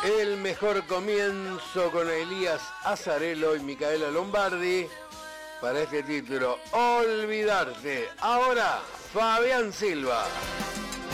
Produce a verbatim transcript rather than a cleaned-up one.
El mejor comienzo con Elías Azzarello y Micaela Lombardi para este título, Olvidarte. Ahora, Fabián Silva.